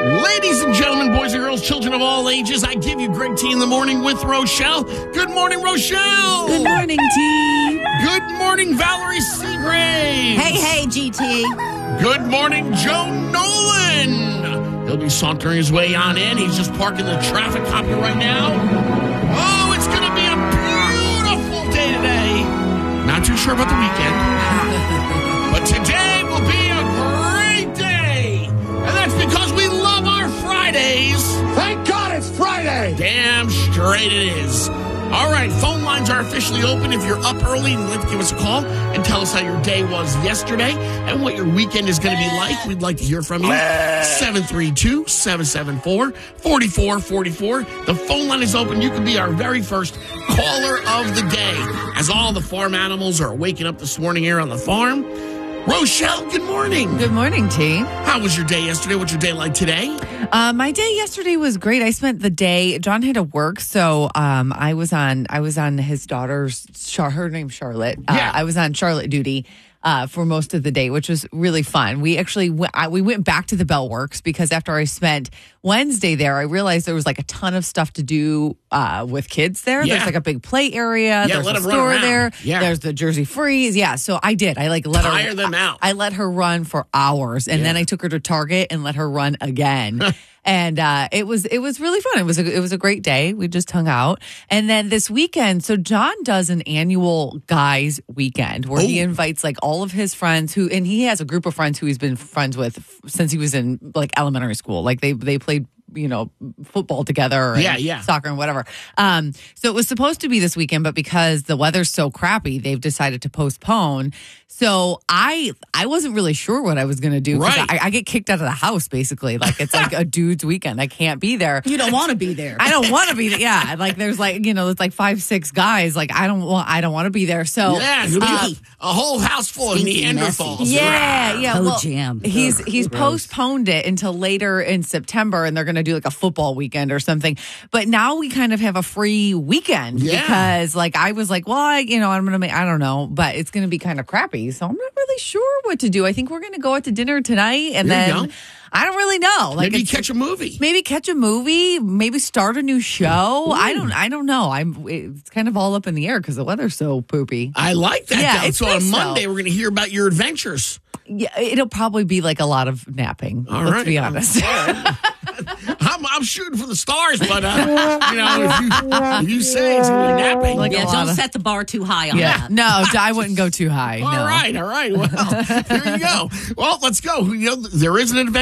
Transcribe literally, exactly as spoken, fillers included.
Ladies and gentlemen, boys and girls, children of all ages, I give you Greg T in the morning with Rochelle. Good morning, Rochelle. Good morning, T. Good morning, Valerie Seagrave. Hey, hey, G T. Good morning, Joe Nolan. He'll be sauntering his way on in. He's just parking the traffic cop here right now. Oh, it's going to be a beautiful day today. Not too sure about the weekend. But today will be a great day. And that's because we love our Fridays. Thank God it's Friday. Damn straight it is. All right, phone lines are officially open. If you're up early and you'd like to give us a call and tell us how your day was yesterday and what your weekend is going to be like, we'd like to hear from you. seven three two, seven seven four, four four four four. The phone line is open. You can be our very first caller of the day as all the farm animals are waking up this morning here on the farm. Rochelle, good morning. Good morning, T. How was your day yesterday? What's your day like today? Uh, my day yesterday was great. I spent the day. John had to work, so um, I was on. I was on his daughter's. Char, her name's Charlotte. Uh, Yeah. I was on Charlotte duty uh, for most of the day, which was really fun. We actually went, I, we went back to the Bell Works because after I spent Wednesday there, I realized there was like a ton of stuff to do uh, with kids there. Yeah. There's like a big play area. Yeah, There's let a 'em run store around. there. Yeah. There's the Jersey Freeze. Yeah, so I did. I like let Tire her them out. I, I let her run for hours, and Yeah. then I took her to Target and let her run again. And uh, it was it was really fun. It was a, it was a great day. We just hung out, and then this weekend, so John does an annual guys weekend where he Oh. invites like all of his friends who, and he has a group of friends who he's been friends with since he was in like elementary school. Like they they played, you know, football together, and Yeah, yeah. soccer and whatever. Um, so it was supposed to be this weekend, but because the weather's so crappy, they've decided to postpone. So I I wasn't really sure what I was going to do. 'cause Right. I, I get kicked out of the house basically. Like it's like a dude's weekend. I can't be there. You don't want to be there. I don't want to be there. Yeah, like there's like you know it's like five six guys. Like I don't want I don't want to be there. So Yeah, you'll be uh, a, a whole house full of Stinky, Neanderthals. yeah, yeah. Toe Well, jam. he's Ugh, he's gross. postponed it until later in September, and they're going to do like a football weekend or something. But now we kind of have a free weekend Yeah. because, like, I was like, well, I, you know, I'm going to make, I don't know, but it's going to be kind of crappy, so I'm not really sure what to do. I think we're going to go out to dinner tonight, and There you then go. I don't really know. Like, Maybe it's- catch a movie. Maybe catch a movie, maybe start a new show. I don't, I don't know. I'm. It's kind of all up in the air because the weather's so poopy. I like that. Yeah, though. it's so on nice, Monday, though. we're going to hear about your adventures. Yeah, it'll probably be like a lot of napping. All let's right. be honest. I'm, I'm shooting for the stars, but, uh, you know, if you, if you say it's going to be napping. Like Yeah, a lot don't of- set the bar too high on Yeah, that. no, I wouldn't go too high. all no. right, all right. Well, here you go. Well, let's go. You know, there is an adventure.